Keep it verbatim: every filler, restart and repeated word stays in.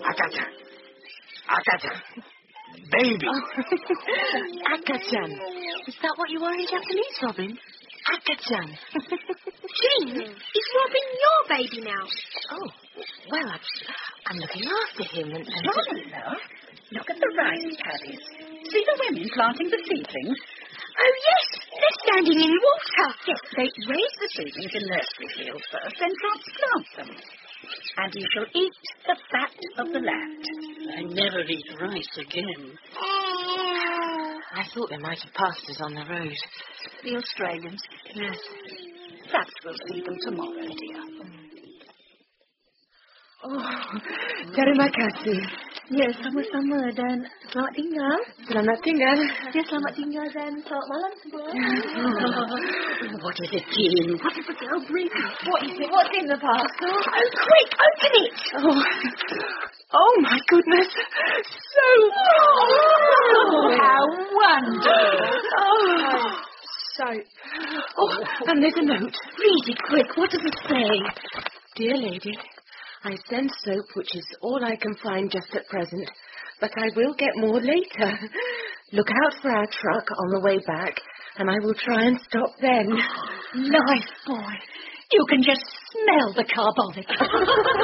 Akacha. Akacha. Baby. Oh. Akachan. Is that what you are in Japanese, Robin? Akachan. Jean, is Robin your baby now? Oh, well, I'm, I'm looking after him and... and Jolly, love. Look at the rice paddies. See the women planting the seedlings? Oh, yes, they're standing in water. Yes, they raise the seedlings in nursery fields first, then transplant them. And you shall eat the fat of the land. I never eat rice again. I thought they might have passed us on the road. The Australians. Yes. Perhaps we'll see them tomorrow, dear. Oh, terima kasih. Ya, sama-sama dan selamat tinggal. Selamat tinggal. Ya, selamat tinggal dan selamat malam semua. Oh, what is it, Jean? What is the girl bringing? What is it? What's in the parcel? Oh, quick, open it. Oh, oh my goodness. So... Oh, how wonderful. Oh, soap. Oh, and there's a note. Read it quick. What does it say? Dear lady, I send soap, which is all I can find just at present, but I will get more later. Look out for our truck on the way back, and I will try and stop then. Nice boy. You can just smell the carbolic.